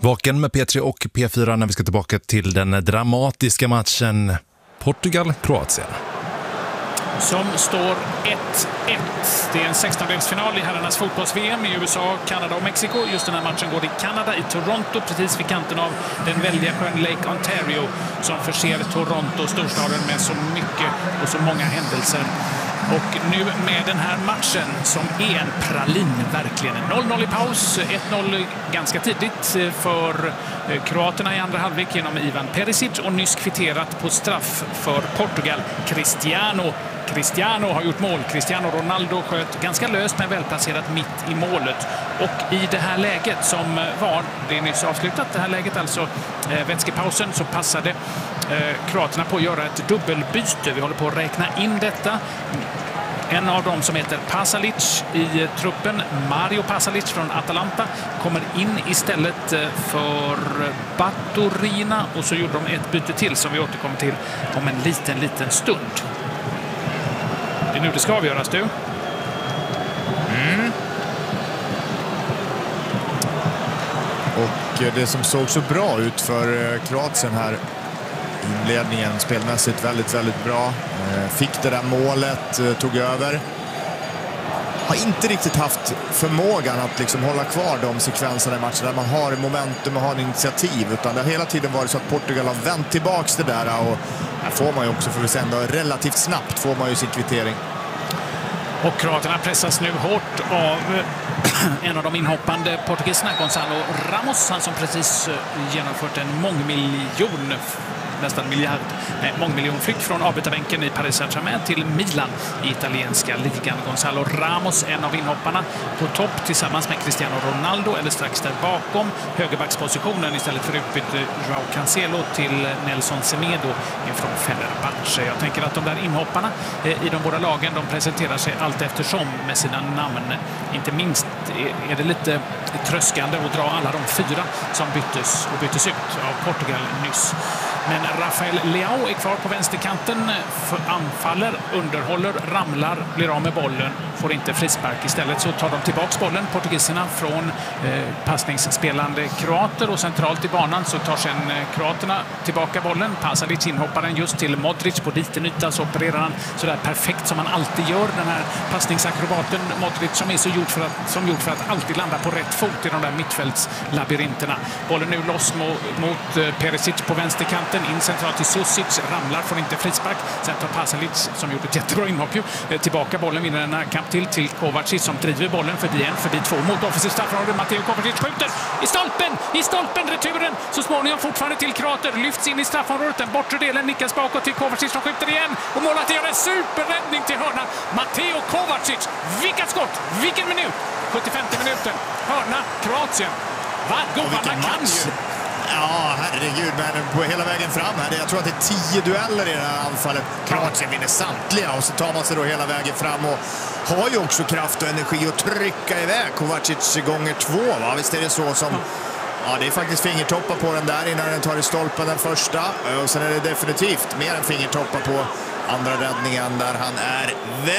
Vaken med P3 och P4 när vi ska tillbaka till den dramatiska matchen Portugal-Kroatien. Som står 1-1. Det är en 16-delsfinal i herrarnas fotbolls-VM i USA, Kanada och Mexiko. Just den här matchen går i Kanada, i Toronto, precis vid kanten av den väldiga sjön Lake Ontario som förser Toronto, storstaden, med så mycket och så många händelser. Och nu med den här matchen som är en pralin verkligen. 0-0 i paus, 1-0 ganska tidigt för kroaterna i andra halvlek genom Ivan Perisic och nyss kvitterat på straff för Portugal. Cristiano har gjort mål. Cristiano Ronaldo sköt ganska löst men välplacerat mitt i målet. Och i det här läget som var, det är nyss avslutat, det här läget alltså vätskepausen, så passade kroaterna på att göra ett dubbelbyte. Vi håller på att räkna in detta. En av dem som heter Pasalic i truppen, Mario Pasalic från Atalanta, kommer in istället för Baturina och så gjorde de ett byte till som vi återkommer till om en liten stund. Det är nu det ska avgöras, du. Och det som såg så bra ut för Kroatien här inledningen spelmässigt väldigt bra. Fick det där målet, tog över. Har inte riktigt haft förmågan att liksom hålla kvar de sekvenserna i matchen där man har momentum och har initiativ, utan det har hela tiden varit så att Portugal har vänt tillbaks det där, och här får man ju också, för vi sen då, relativt snabbt får man ju sin kvittering. Och kroaterna pressas nu hårt av en av de inhoppande portugiserna, Gonzalo Ramos, han som precis genomfört en mångmiljonflykt från avbytarbänken i Paris Saint-Germain till Milan i italienska ligan. Gonzalo Ramos, en av inhopparna, på topp tillsammans med Cristiano Ronaldo, eller strax där bakom högerbackspositionen istället för utbyte Joao Cancelo till Nelson Semedo från Fenerbahce. Jag tänker att de där inhopparna i de båda lagen, de presenterar sig allt eftersom med sina namn. Inte minst är det lite tröskande att dra alla de 4 som byttes ut av Portugal nyss. Men Rafael Leao är kvar på vänsterkanten, anfaller, underhåller, ramlar, blir av med bollen, får inte frispark. Istället så tar de tillbaks bollen, portugiserna, från passningsspelande kroater, och centralt i banan så tar sen kroaterna tillbaka bollen. Pasalic inhoppar den just till Modric på liten yta, så opererar han sådär perfekt som han alltid gör, den här passningsakrobaten Modric, som är så gjort för att alltid landa på rätt fot i de där mittfältslabyrinterna. Bollen nu loss mot Perisic på vänsterkanten, in centralt till Susic, ramlar, får inte frispark. Sen tar Pasalic, som gjort ett jättebra inhopp, tillbaka bollen, vinner en närkamp till Kovacic som driver bollen förbi 2 mot offensivt straffområde. Matteo Kovacic skjuter i stolpen, returen så småningom fortfarande till kroater, lyfts in i straffområdet, den bortre delen nickas bakåt till Kovacic som skjuter igen, och målet gör en superräddning till hörna. Matteo Kovacic, vilket skott, vilken minut, 75 minuten, hörna, Kroatien. Vad godarna kan ju! Ja, herregud, men på hela vägen fram här. Jag tror att det är 10 dueller i det här anfallet. Kroatien vinner samtliga, och så tar man sig då hela vägen fram och har ju också kraft och energi att trycka iväg Kovacic gånger 2, va? Visst är det så som... Ja, det är faktiskt fingertoppar på den där innan den tar i stolpen den första. Och sen är det definitivt mer än fingertoppar på andra räddningen där han är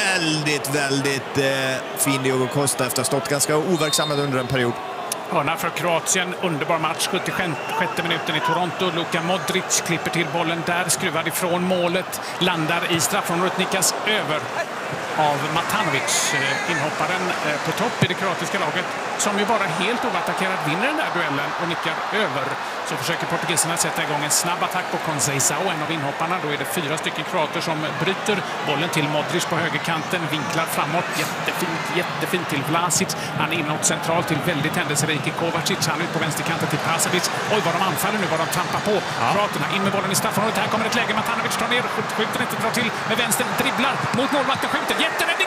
väldigt fin, Diogo Costa, efter att ha stått ganska overksamma under en period. Hörna för Kroatien, underbar match, 76 minuten i Toronto. Luka Modric klipper till bollen där, skruvar ifrån målet, landar i straffområdet, nickas över av Matanovic, inhopparen på topp i det kroatiska laget, som ju bara helt oattackerad vinner den där duellen och nickar över. Så försöker portugiserna sätta igång en snabb attack på Conceição, en av inhopparna. Då är det 4 stycken kroater som bryter bollen till Modric på högerkanten, vinklar framåt, jättefint till Vlasic. Han är inåt centralt till väldigt händelserike Kovacic, han ut på vänsterkanten till Pasalic. Oj, vad de anfaller nu, vad de trampar på kroaterna. In med bollen i straffområdet, här kommer ett läge, Matanovic tar ner, skjuter inte, drar till med vänster, dribblar mot målvakten, skjuter, jätteräddning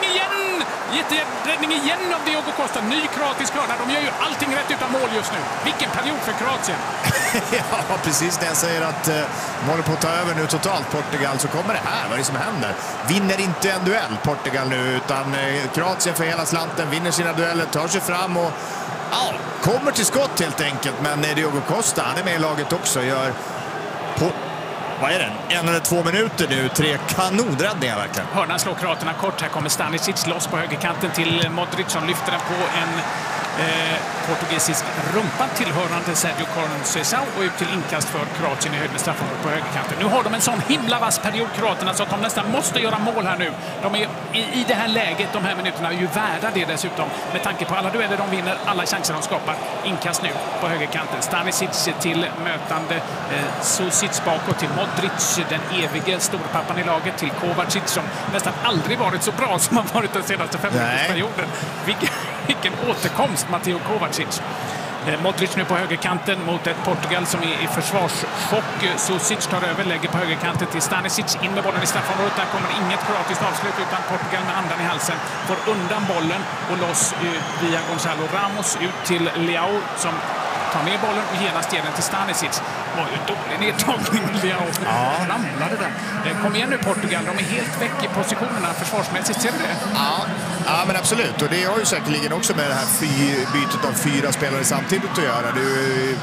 igen av Diogo Costa, ny kroatisk hörna. De gör ju allting rätt utan mål just nu. Vilken period för Kroatien. Ja, precis när jag säger att de håller på att ta över nu totalt Portugal, så kommer det här, vad är det som händer? Vinner inte en duell Portugal nu, utan Kroatien för hela slanten, vinner sina dueller, tar sig fram och kommer till skott helt enkelt. Men Diogo Costa, han är med i laget också, gör på... Vad är den? 1 eller 2 minuter nu. 3 kanonräddningar verkligen. Hörnan slår kroaterna kort. Här kommer Stanisic loss på högerkanten till Modric som lyfter den på en portugisisk rumpa tillhörande Sergio Conceição och ut till inkast för Kroatien i höjd med straffområdet på högerkanten. Nu har de en sån himla vass period, kroaterna, så att de nästan måste göra mål här nu. De är i det här läget, de här minuterna, är ju värda det dessutom. Med tanke på alla dueller de vinner, alla chanser de skapar. Inkast nu på högerkanten. Stanisic till mötande Susic bakåt till Modric, den evige storpappan i laget, till Kovacic som nästan aldrig varit så bra som han varit den senaste 5-minutersperioden. Vilken återkomst, Matteo Kovacic. Modric nu på högerkanten mot ett Portugal som är i försvarschock. Susic tar över, lägger på högerkanten till Stanisic. In med bollen i straffområdet. Där kommer inget kroatiskt avslut utan Portugal med andan i halsen får undan bollen och loss via Gonzalo Ramos ut till Leao som tar med bollen och genast ger den till Stanisic. Det var ju dålig nedtagning. Leao ramlade där. Kom igen nu Portugal, de är helt väck i positionerna försvarsmässigt, ser du det? Ja, men absolut. Och det har ju säkerligen också med det här bytet av 4 spelare samtidigt att göra. Det är ju,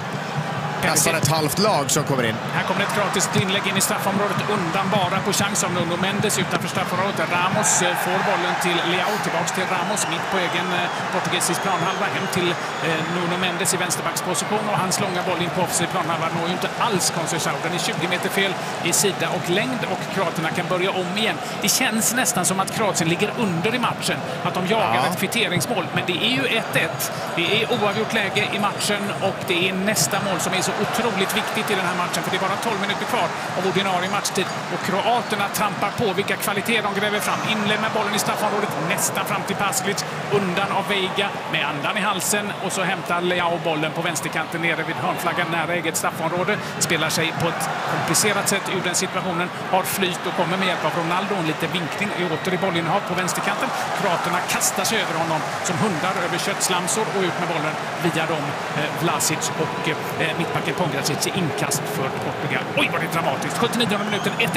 nästan ett halvt lag som kommer in. Här kommer ett kroatiskt inlägg in i straffområdet. Undan bara på chans av Nuno Mendes utanför straffområdet. Ramos får bollen till Leao. Tillbaks till Ramos mitt på egen portugisisk planhalva. Hem till Nuno Mendes i vänsterbacksposition. Och hans långa boll in på offensiv planhalva når ju inte alls Conceição. Den är 20 meter fel i sida och längd och kroaterna kan börja om igen. Det känns nästan som att Kroatien ligger under i matchen. Att de jagar ett kvitteringsmål. Men det är ju 1-1. Det är oavgjort läge i matchen och det är nästa mål som är så otroligt viktigt i den här matchen, för det är bara 12 minuter kvar av ordinarie matchtid och kroaterna trampar på. Vilka kvaliteter de gräver fram. Inled med bollen i straffområdet, nästan fram till Paslic, undan av Veiga med andan i halsen och så hämtar Leao bollen på vänsterkanten nere vid hörnflaggan nära eget straffområde. Spelar sig på ett komplicerat sätt ur den situationen, har flyt och kommer med hjälp av Ronaldo. En liten vinkning åter i bollinnehav på vänsterkanten. Kroaterna kastar sig över honom som hundar över köttslamsor och ut med bollen via dem Vlasic och mittbacken Pongracic i inkast för Portugal. Oj, vad det är dramatiskt. 79 minuten, 1-1.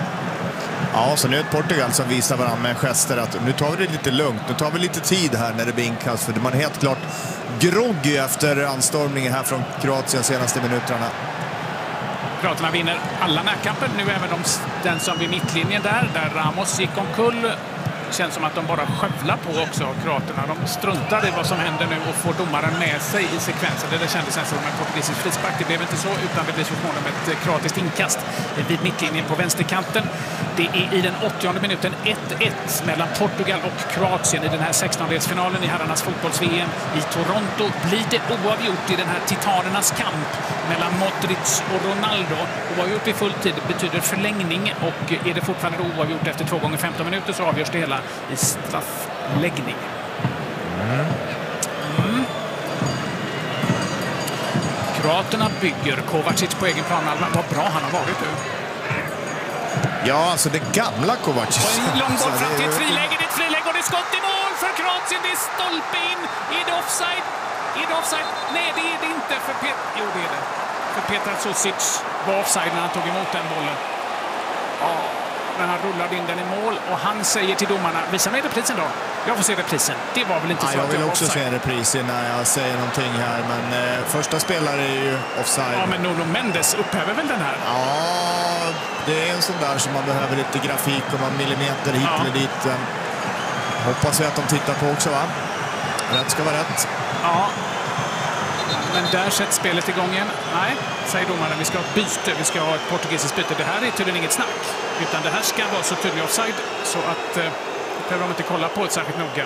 Ja, så nu är det Portugal som visar varandra med gester att nu tar vi det lite lugnt. Nu tar vi lite tid här när det blir inkast. För man är helt klart groggy efter anstormningen här från Kroatien senaste minuterna. Kroaterna vinner alla närkamper. Nu även den som vid mittlinjen där Ramos gick omkull. Känns som att de bara skövlar på också, kroaterna. De struntar i vad som händer nu och får domaren med sig i sekvensen. Det kändes nästan som en portugisisk frispark. Det blev inte så, utan det blir så småningom ett kroatiskt inkast vid mittlinjen på vänsterkanten. Det är i den 80:e minuten 1-1 mellan Portugal och Kroatien i den här 16-delsfinalen i herrarnas fotbolls-VM i Toronto. Blir det oavgjort i den här titanernas kamp mellan Modric och Ronaldo? Oavgjort i full tid betyder förlängning, och är det fortfarande oavgjort efter 2 gånger 15 minuter så avgörs det hela i straffläggning. Kroaterna bygger. Kovacic på egen planhalva. Vad bra han har varit nu. Ja, alltså det gamla Kovacic. Och en lång boll fram till ett friläge. Det är ett friläge och det är skott i mål för Kroatien. Det är stolpe in. Är det offside? Är det offside? Nej, det är det inte. Jo, det är det. För Petar Susic var offside när han tog emot den bollen. Ja, när han rullade in den i mål, och han säger till domarna: visa mig reprisen då. Jag får se reprisen. Det var väl inte så jag vill också se en repris innan jag säger någonting här, men första spelare är ju offside. Ja, men Nuno Mendes upphäver väl den här? Ja, det är en sån där som man behöver lite grafik och man millimeter hit eller dit. Hoppas vi att de tittar på också, va? Rätt ska vara rätt. Ja. Men där sätts spelet igång igen. Nej, säger domarna, vi ska ha ett byte. Vi ska ha ett portugisiskt byte. Det här är tydligen inget snack. Utan det här ska vara så tydlig offside så att behöver de inte kolla på det särskilt noga.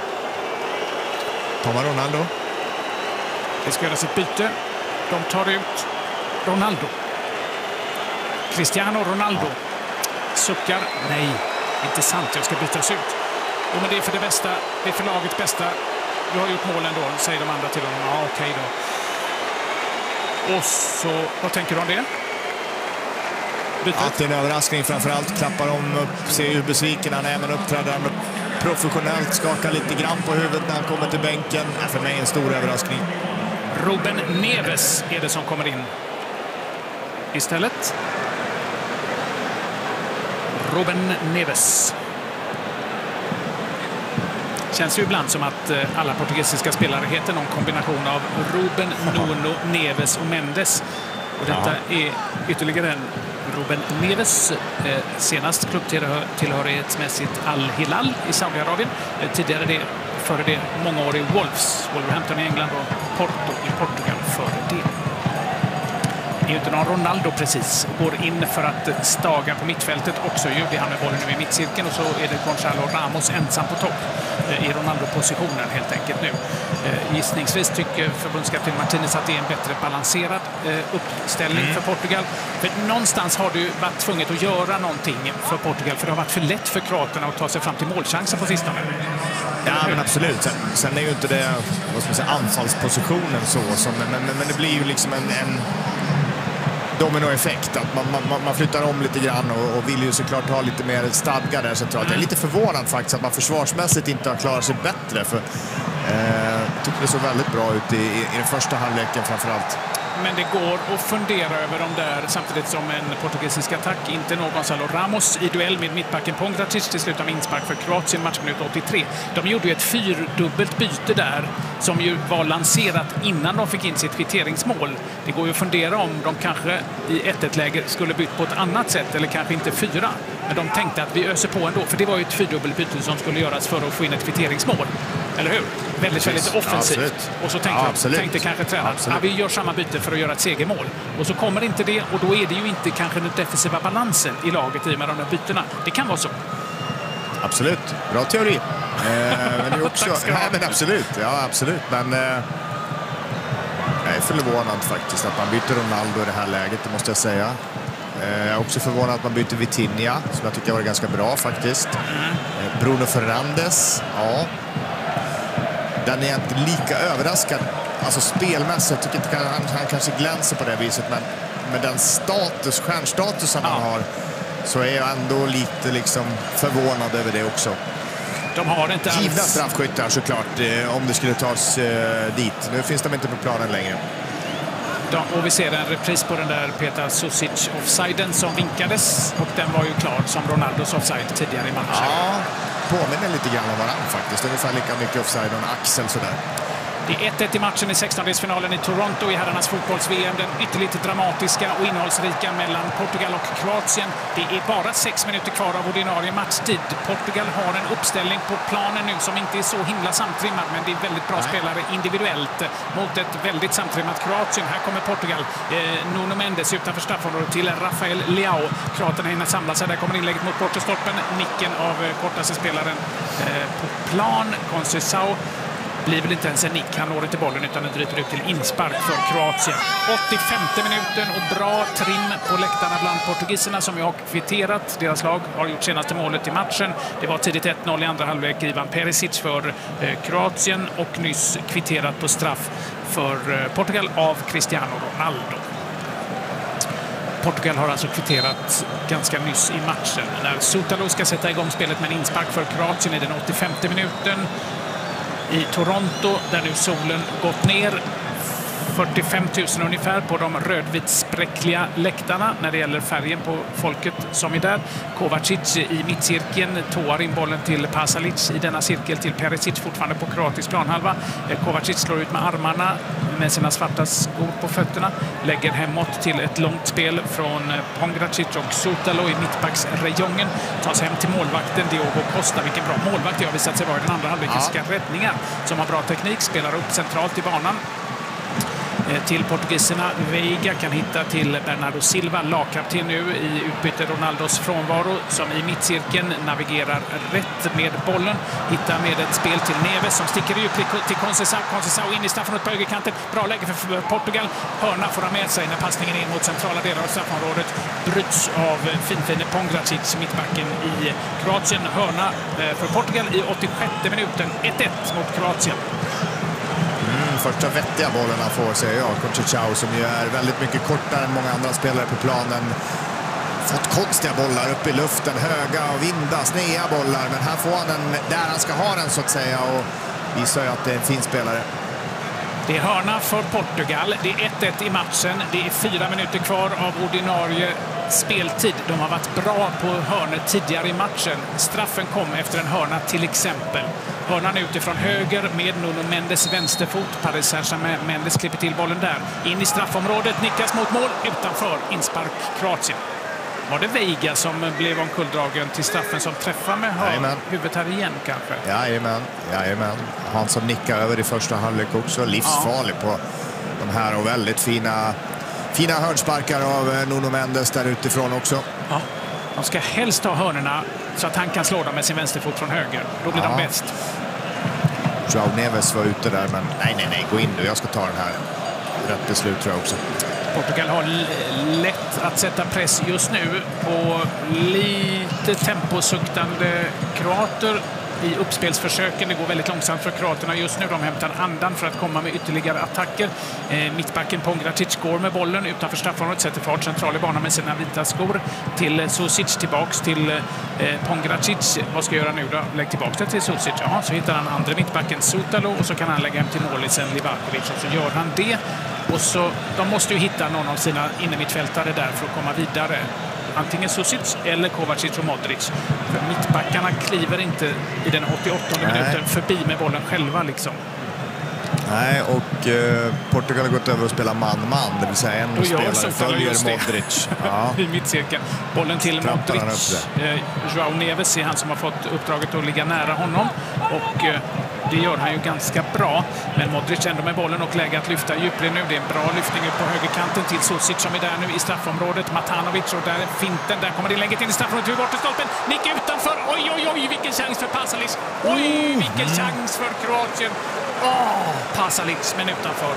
Tar man Ronaldo? Det ska göras ett byte. De tar ut Ronaldo. Cristiano Ronaldo. Suckar. Nej, inte sant. Jag ska bytas ut. Jo, men det är för det bästa. Det är för lagets bästa. Du har gjort målen då, säger de andra till honom. Ja, okej då. Och så, vad tänker du om det? Att det är en överraskning, framförallt klappar de upp, ser hur besviken han är, men uppträder han professionellt, skakar lite grann på huvudet när han kommer till bänken. För mig en stor överraskning. Ruben Neves är det som kommer in istället. Ruben Neves. Känns ju ibland som att alla portugisiska spelare heter någon kombination av Ruben, Nuno, Neves och Mendes. Och detta är ytterligare en Ruben Neves, senast klubbtillhörighetsmässigt Al Hilal i Saudiarabien. Tidigare det före det många år i Wolves, Wolverhampton i England och Porto i Portugal före det. Det är ju inte någon Ronaldo precis. Går in för att staga på mittfältet också. Det han med bollen nu i mittcirkeln och så är det Gonzalo Ramos ensam på topp i Ronaldo-positionen helt enkelt nu. Gissningsvis tycker förbundskapten Martinez att det är en bättre balanserad uppställning för Portugal. För någonstans har du varit tvunget att göra någonting för Portugal för det har varit för lätt för kroaterna att ta sig fram till målchanser på sistone. Ja, men absolut. Sen är ju inte det, vad ska man säga, anfallspositionen så. Men det blir ju liksom en dominoeffekt. Att man flyttar om lite grann och vill ju såklart ha lite mer stadga där centralt. Jag är lite förvånad faktiskt att man försvarsmässigt inte har klarat sig bättre. För jag tycker det såg väldigt bra ut i den första halvleken framförallt. Men det går att fundera över dem där samtidigt som en portugisisk attack. Inte någon Gonzalo Ramos i duell med mittbacken Pongracic till slut av inspark för Kroatien matchminut 83. De gjorde ju ett 4-dubbelt byte där som ju var lanserat innan de fick in sitt kvitteringsmål. Det går ju att fundera om de kanske i 1-1-läge skulle bytt på ett annat sätt eller kanske inte 4. Men de tänkte att vi öser på ändå för det var ju ett 4-dubbelt byte som skulle göras för att få in ett kvitteringsmål. Eller hur? Väldigt offensivt. Ja, och så tänkte kanske tränaren vi gör samma byte för att göra ett segermål. Och så kommer inte det och då är det ju inte kanske den defensiva balansen i laget i med de här bytena. Det kan vara så. Absolut. Bra teori. Men det är också, men absolut. Ja, absolut. Men jag är förvånad faktiskt att man byter Ronaldo i det här läget, det måste jag säga. Jag är också förvånad att man byter Vitinha, som jag tycker var ganska bra faktiskt. Bruno Fernandes, ja. Den är inte lika överraskad. Alltså spelmässigt tycker inte han kanske glänser på det viset, men med den stjärnstatusen han har så är jag ändå lite liksom förvånad över det också. De har inte alls... Givna straffskyttar såklart, om det skulle tas dit. Nu finns de inte på planen längre. Och vi ser en repris på den där Petar Susic-offsiden som vinkades och den var ju klar som Ronaldos offside tidigare i matchen. Ja, påminner lite grann om varandra faktiskt. Ungefär lika mycket offside och en axel sådär. Det är 1-1 i matchen i 16-delsfinalen i Toronto i herrarnas fotbolls-VM. Den ytterligt dramatiska och innehållsrika mellan Portugal och Kroatien. Det är bara 6 minuter kvar av ordinarie matchtid. Portugal har en uppställning på planen nu som inte är så himla samtrimmad, men det är väldigt bra spelare individuellt mot ett väldigt samtrimmat Kroatien. Här kommer Portugal. Nuno Mendes utanför straffområdet till Rafael Leao. Kroaterna hinner samla sig. Där kommer inlägget mot bortre stolpen. Nicken av kortaste spelaren på plan. Conceição. Blir väl inte ens en nick, han når inte bollen utan den dryper ut till inspark för Kroatien. 85:e minuten och bra trim på läktarna bland portugiserna som ju har kvitterat. Deras lag har gjort senaste målet i matchen. Det var tidigt 1-0 i andra halvlek. Ivan Perisic för Kroatien och nyss kvitterat på straff för Portugal av Cristiano Ronaldo. Portugal har alltså kvitterat ganska nyss i matchen när Soutalo ska sätta igång spelet med en inspark för Kroatien i den 85:e minuten. I Toronto där nu solen gått ner. 45 000 ungefär på de rödvitspräckliga läktarna när det gäller färgen på folket som är där. Kovacic i mittcirkeln tåar in bollen till Pasalic i denna cirkel till Perisic fortfarande på kroatisk planhalva. Kovacic slår ut med armarna med sina svarta skor på fötterna. Lägger hemåt till ett långt spel från Pongracic och Soutalo i mittbacksrejongen. Tas hem till målvakten Diogo Costa. Vilken bra målvakt det har visat sig vara i den andra halvlekens räddningar. Som har bra teknik, spelar upp centralt i banan. Till portugiserna. Veiga kan hitta till Bernardo Silva, lagkapten nu i utbyte Ronaldos frånvaro som i mittcirkeln navigerar rätt med bollen. Hittar med ett spel till Neves som sticker ut till Conceição in i straffområdet på högerkanten. Bra läge för Portugal. Hörna får han med sig när passningen in mot centrala delar av straffområdet. Bryts av finfine Pongracic, mittbacken i Kroatien. Hörna för Portugal i 86:e minuten. 1-1 mot Kroatien. Första vettiga bollen han får, säger jag. Conceição som ju är väldigt mycket kortare än många andra spelare på planen. Fått konstiga bollar upp i luften, höga och vinda, snea bollar. Men här får han den där han ska ha den så att säga och visar ju att det är en fin spelare. Det är hörna för Portugal. Det är 1-1 i matchen. Det är 4 minuter kvar av ordinarie speltid. De har varit bra på hörnor tidigare i matchen. Straffen kom efter en hörna till exempel. Hörnan utifrån höger med Nuno Mendes vänsterfot. Paris Saint-Germain. Mendes klipper till bollen där. In i straffområdet, nickas mot mål. Utanför inspark Kroatien. Var det Veiga som blev omkulldragen till straffen som träffar med huvudet här igen kanske? Jajamän. Han som nickar över i första halvlek också. Livsfarlig på de här och väldigt fina hörnsparkar av Nuno Mendes där utifrån också. Ja, de ska helst ha hörnerna så att han kan slå dem med sin vänsterfot från höger. Då blir de bäst. Joao Neves var ute där, men nej, gå in du. Jag ska ta den här. Rätt beslut tror jag också. Portugal har lätt att sätta press just nu på lite temposuktande kroater i uppspelsförsöken. Det går väldigt långsamt för kroaterna just nu. De hämtar andan för att komma med ytterligare attacker. Mittbacken Pongracic går med bollen utanför straffområdet, sätter fart central i banan med sina vita skor. Till Susic, tillbaks till Pongracic. Vad ska jag göra nu då? Lägg tillbaka till Susic. Ja, så hittar han andra mittbacken Sutalo och så kan han lägga hem till målisen Livakovic och så gör han det. Och så, de måste ju hitta någon av sina innermittfältare där för att komma vidare. Antingen Susic eller Kovacic och Modric. För mittbackarna kliver inte i den 88:e minuten förbi med bollen själva liksom. Nej, och Portugal har gått över och spelar man-man. Det vill säga en spelare följer Modric. I mittcirkeln. Bollen till Modric. Joao Neves är han som har fått uppdraget att ligga nära honom. Och det gör han ju ganska bra. Men Modric ändå med bollen och läge att lyfta djupled nu. Det är en bra lyftning ut på högerkanten till Susic som är där nu i straffområdet. Matanovic och där är finten. Där kommer det lägget in i straffområdet vid bortestolpen. Nick utanför. Oj, vilken chans för Pasalic. Oj, vilken chans för Kroatien. Pasalic, men utanför.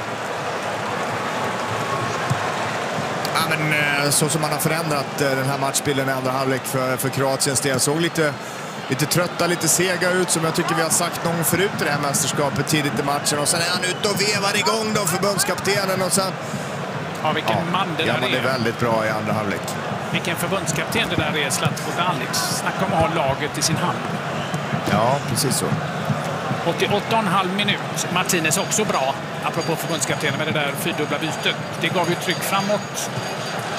Ja, men så som man har förändrat den här matchbilden i andra halvlek för Kroatiens del såg lite trötta, lite sega ut som jag tycker vi har sagt någon förut i det här mästerskapet tidigt i matchen. Och sen är han ute och vevar igång då förbundskaptenen och sen... Ja, vilken man det där är. Det är väldigt bra i andra halvlek. Vilken förbundskapten det där är, Zlatko Dalic. Snacka om att ha laget i sin hand. Ja, precis så. 88,5 minut. Martinez också bra, apropå förbundskaptenen med det där fyrdubbla bytet. Det gav ju tryck framåt